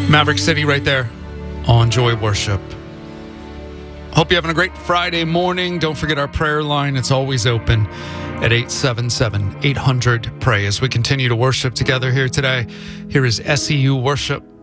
Maverick City right there on Joy Worship. Hope you're having a great Friday morning. Don't forget our prayer line. It's always open at 877-800-PRAY. As we continue to worship together here today, here is SEU Worship.